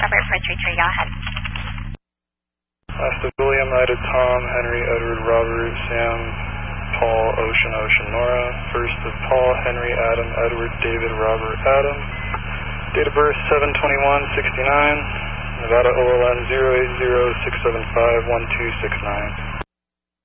Robert for 33, go ahead. Last of William, Ida, Tom, Henry, Edward, Robert, Sam, Paul, Ocean, Ocean, Nora. First of Paul, Henry, Adam, Edward, David, Robert, Adam. Date of birth 7/21/69. Nevada OLN 080-675-1269.